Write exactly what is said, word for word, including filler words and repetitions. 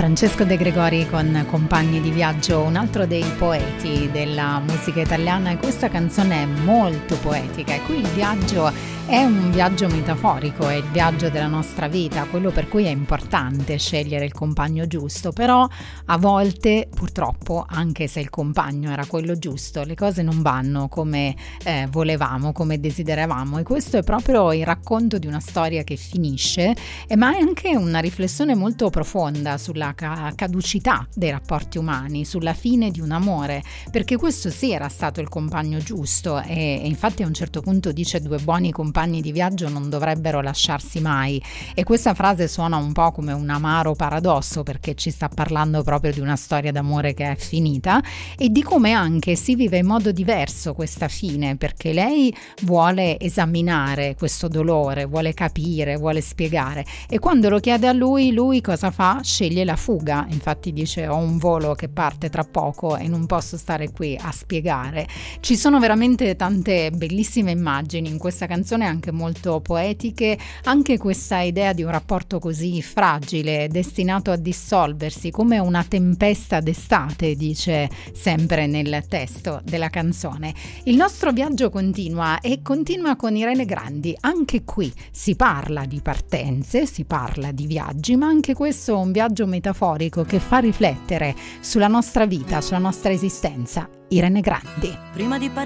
Francesco De Gregori con Compagni di viaggio, un altro dei poeti della musica italiana, e questa canzone è molto poetica, e qui il viaggio è un viaggio metaforico, è il viaggio della nostra vita, quello per cui è importante scegliere il compagno giusto. Però a volte, purtroppo, anche se il compagno era quello giusto, le cose non vanno come eh, volevamo, come desideravamo, e questo è proprio il racconto di una storia che finisce, e ma è anche una riflessione molto profonda sulla ca- caducità dei rapporti umani, sulla fine di un amore, perché questo sì era stato il compagno giusto, e, e infatti a un certo punto dice: due buoni compagni di viaggio non dovrebbero lasciarsi mai, e questa frase suona un po' come un amaro paradosso, perché ci sta parlando proprio di una storia d'amore che è finita e di come anche si vive in modo diverso questa fine, perché lei vuole esaminare questo dolore, vuole capire, vuole spiegare, e quando lo chiede a lui, lui cosa fa? Sceglie la fuga. Infatti dice: ho un volo che parte tra poco e non posso stare qui a spiegare. Ci sono veramente tante bellissime immagini in questa canzone, anche molto poetiche, anche questa idea di un rapporto così fragile, destinato a dissolversi come una tempesta d'estate, dice sempre nel testo della canzone. Il nostro viaggio continua, e continua con Irene Grandi. Anche qui si parla di partenze, si parla di viaggi, ma anche questo è un viaggio metaforico che fa riflettere sulla nostra vita, sulla nostra esistenza. Irene Grandi. Prima di partire